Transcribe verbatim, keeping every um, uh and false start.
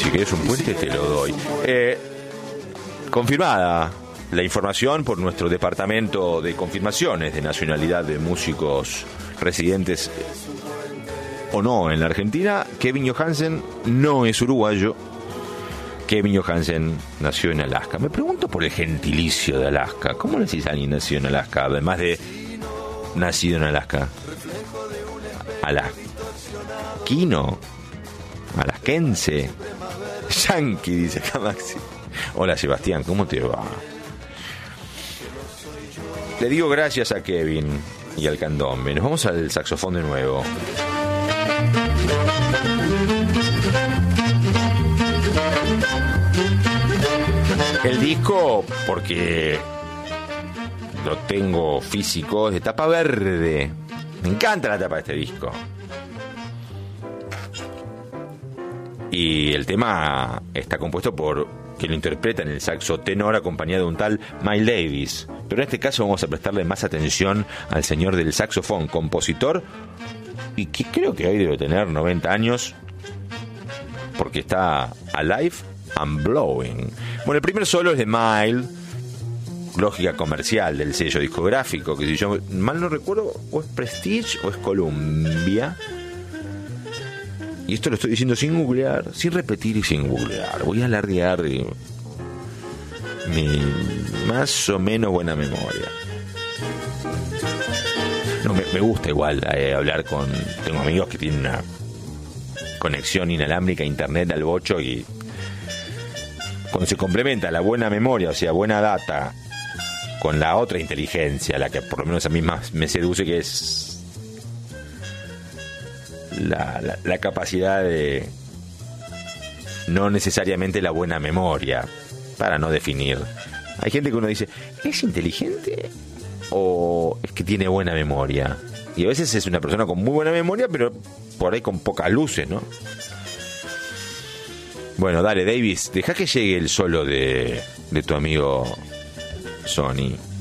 Si querés un puente, te lo doy. Eh, confirmada la información por nuestro departamento de confirmaciones de nacionalidad de músicos residentes o no en la Argentina. Kevin Johansen no es uruguayo. Kevin Johansen nació en Alaska. Me pregunto por el gentilicio de Alaska. ¿Cómo le decís a alguien nacido en Alaska? Además de nacido en Alaska. Alaquino. Alasquense. Yankee, dice acá Maxi. Hola Sebastián, ¿cómo te va? Le digo gracias a Kevin y al candombe. Nos vamos al saxofón de nuevo. El disco, porque lo tengo físico, es de tapa verde. Me encanta la tapa de este disco. Y el tema está compuesto por que lo interpreta en el saxo tenor acompañado de un tal Miles Davis. Pero en este caso vamos a prestarle más atención al señor del saxofón, compositor, y que creo que hoy debe tener noventa años, porque está alive and blowing. Bueno, el primer solo es de Miles, lógica comercial del sello discográfico, que si yo mal no recuerdo, o es Prestige o es Columbia. Y esto lo estoy diciendo sin googlear, sin repetir y sin googlear. Voy a alardear de mi más o menos buena memoria. No, me, me gusta igual eh, hablar con... Tengo amigos que tienen una conexión inalámbrica a internet al bocho, y cuando se complementa la buena memoria, o sea, buena data, con la otra inteligencia, la que por lo menos a mí más me seduce, que es La, la, la capacidad de no necesariamente la buena memoria, para no definir. Hay gente que uno dice, ¿es inteligente o es que tiene buena memoria? Y a veces es una persona con muy buena memoria, pero por ahí con pocas luces, ¿no? Bueno, dale, Davis, deja que llegue el solo de, de tu amigo Sonny.